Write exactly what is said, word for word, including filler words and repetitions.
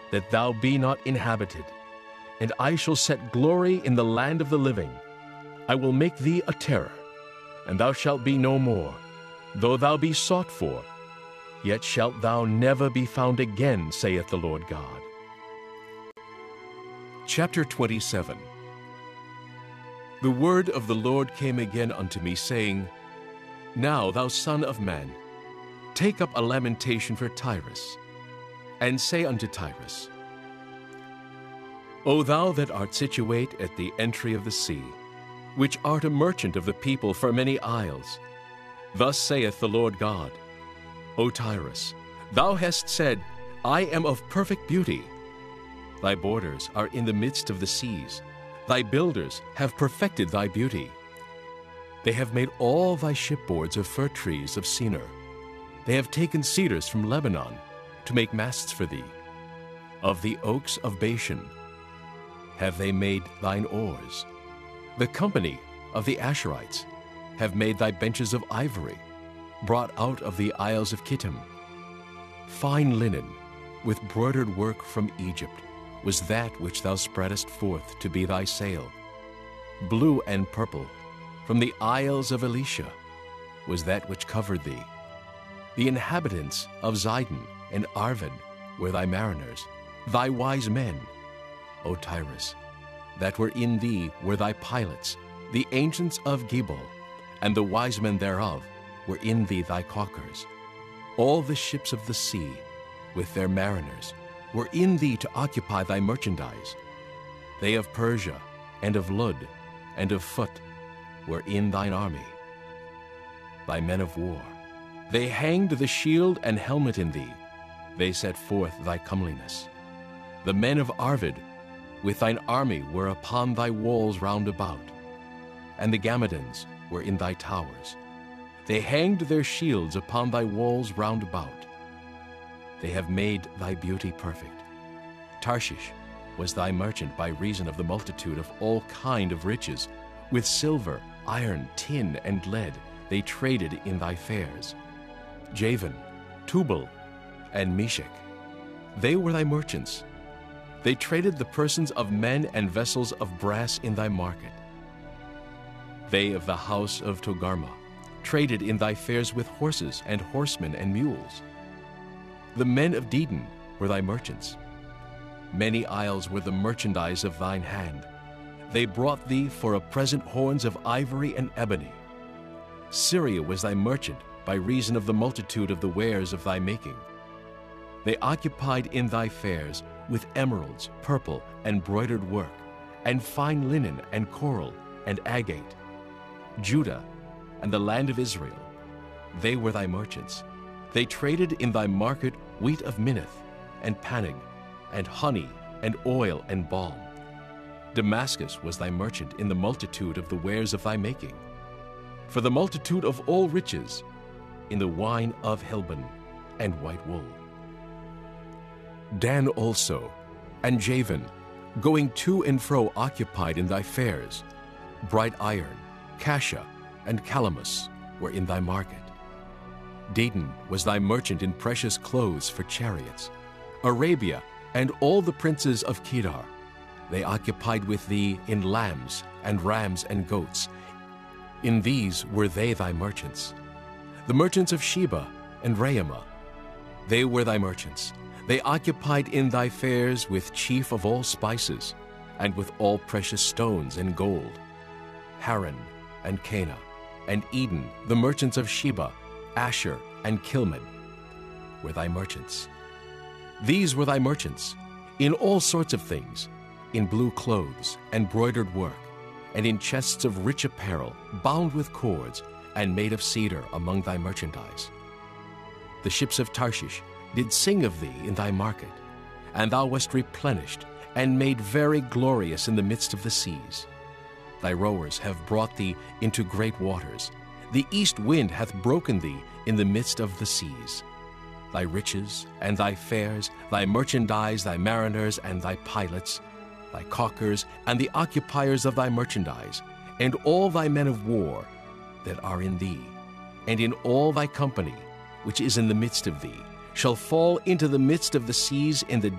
that thou be not inhabited. And I shall set glory in the land of the living. I will make thee a terror, and thou shalt be no more. Though thou be sought for, yet shalt thou never be found again, saith the Lord God. Chapter twenty-seven. The word of the Lord came again unto me, saying, Now, thou son of man, take up a lamentation for Tyrus, and say unto Tyrus, O thou that art situate at the entry of the sea, which art a merchant of the people for many isles, thus saith the Lord God, O Tyrus, thou hast said, I am of perfect beauty. Thy borders are in the midst of the seas. Thy builders have perfected thy beauty. They have made all thy shipboards of fir trees of Senir. They have taken cedars from Lebanon to make masts for thee. Of the oaks of Bashan have they made thine oars. The company of the Asherites have made thy benches of ivory, brought out of the isles of Kittim. Fine linen, with broidered work from Egypt, was that which thou spreadest forth to be thy sail. Blue and purple, from the isles of Elisha, was that which covered thee. The inhabitants of Zidon and Arvad were thy mariners, thy wise men, O Tyrus, that were in thee were thy pilots, the ancients of Gebal, and the wise men thereof were in thee thy caulkers. All the ships of the sea, with their mariners, were in thee to occupy thy merchandise. They of Persia, and of Lud, and of Phut, were in thine army. Thy men of war, they hanged the shield and helmet in thee. They set forth thy comeliness. The men of Arvad, with thine army, were upon thy walls round about, and the Gammadians were in thy towers. They hanged their shields upon thy walls round about. They have made thy beauty perfect. Tarshish was thy merchant by reason of the multitude of all kind of riches. With silver, iron, tin, and lead they traded in thy fairs. Javan, Tubal, and Meshech, they were thy merchants. They traded the persons of men and vessels of brass in thy market. They of the house of Togarmah traded in thy fairs with horses and horsemen and mules. The men of Dedan were thy merchants. Many isles were the merchandise of thine hand. They brought thee for a present horns of ivory and ebony. Syria was thy merchant by reason of the multitude of the wares of thy making. They occupied in thy fairs with emeralds, purple, and broidered work, and fine linen, and coral, and agate. Judah and the land of Israel, they were thy merchants. They traded in thy market wheat of Minnith, and Panig, and honey, and oil, and balm. Damascus was thy merchant in the multitude of the wares of thy making. For the multitude of all riches, in the wine of Helbon and white wool. Dan also, and Javan, going to and fro occupied in thy fairs. Bright iron, cassia, and calamus were in thy market. Dedan was thy merchant in precious clothes for chariots. Arabia and all the princes of Kedar, they occupied with thee in lambs and rams and goats. In these were they thy merchants. The merchants of Sheba and Raamah, they were thy merchants. They occupied in thy fairs with chief of all spices, and with all precious stones and gold. Haran and Cana and Eden, the merchants of Sheba, Asher and Kilman, were thy merchants. These were thy merchants, in all sorts of things, in blue clothes and broidered work, and in chests of rich apparel, bound with cords, and made of cedar among thy merchandise. The ships of Tarshish did sing of thee in thy market, and thou wast replenished, and made very glorious in the midst of the seas. Thy rowers have brought thee into great waters. The east wind hath broken thee in the midst of the seas. Thy riches and thy fairs, thy merchandise, thy mariners and thy pilots, thy caulkers and the occupiers of thy merchandise, and all thy men of war that are in thee, and in all thy company which is in the midst of thee, shall fall into the midst of the seas in the